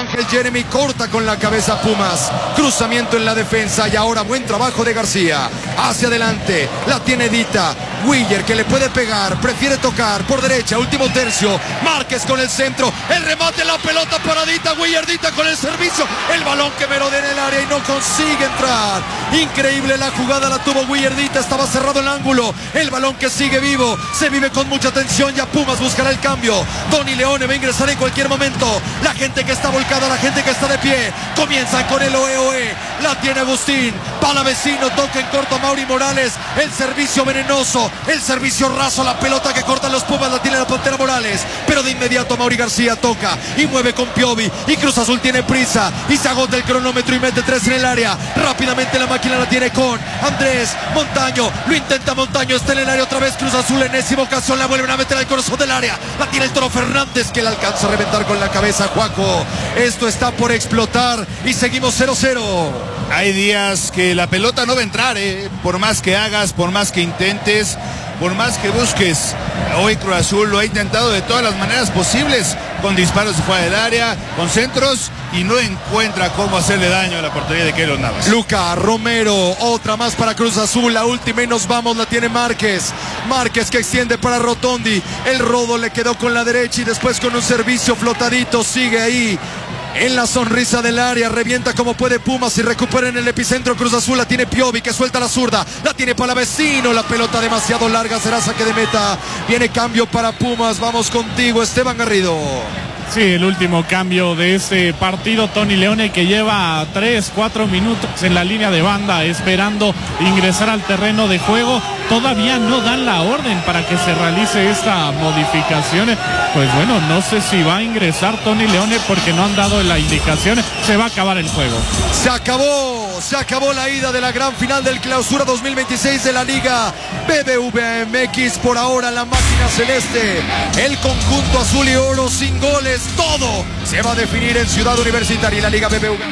Ángel Jeremy corta con la cabeza Pumas. Cruzamiento en la defensa y ahora buen trabajo de García. Hacia adelante, la tiene Dita. Willer que le puede pegar, prefiere tocar por derecha, último tercio. Márquez con el centro, el remate, la pelota para Dita. Willer, Dita con el servicio. El balón que merodea en el área y no consigue entrar. Increíble la jugada, la tuvo Willer, Dita, estaba cerrado el ángulo. El balón que sigue vivo, se vive con mucha tensión. Ya Pumas buscará el cambio. Tony Leone va a ingresar en cualquier momento. La gente que está volcada, la gente que está de pie. Comienzan con el oe. La tiene Agustín. Palavecino, toca en corto a Mauri Morales. El servicio venenoso, el servicio raso, la pelota que cortan los Pumas la tiene la Pantera Morales. Pero de inmediato Mauri García toca y mueve con Piovi. Y Cruz Azul tiene prisa y se agota el cronómetro y mete 3 en el área. Rápidamente la máquina la tiene con Andrés Montaño. Lo intenta Montaño, está en el área otra vez Cruz Azul. Enésima ocasión, la vuelven a meter al corazón del área. La tiene el Toro Fernández que la alcanza a reventar con la cabeza. Juaco, esto está por explotar y seguimos 0-0. Hay días que la pelota no va a entrar, por más que hagas, por más que intentes, por más que busques. Hoy Cruz Azul lo ha intentado de todas las maneras posibles, con disparos de fuera del área, con centros, y no encuentra cómo hacerle daño a la portería de Keylor Navas. Luca Romero, otra más para Cruz Azul, la última y nos vamos, la tiene Márquez. Márquez que extiende para Rotondi, el rodo le quedó con la derecha y después con un servicio flotadito, sigue ahí. En la sonrisa del área, revienta como puede Pumas y recupera en el epicentro Cruz Azul. La tiene Piovi que suelta la zurda, la tiene Palavecino, la pelota demasiado larga, será saque de meta. Viene cambio para Pumas, vamos contigo Esteban Garrido. Sí, el último cambio de este partido, Tony Leone que lleva 3-4 minutos en la línea de banda esperando ingresar al terreno de juego. Todavía no dan la orden para que se realice esta modificación. Pues bueno, no sé si va a ingresar Tony Leone porque no han dado la indicación. Se va a acabar el juego. Se acabó la ida de la gran final del Clausura 2026 de la Liga BBVA MX. Por ahora la máquina celeste, el conjunto azul y oro sin goles. Todo se va a definir en Ciudad Universitaria y la Liga BBVA.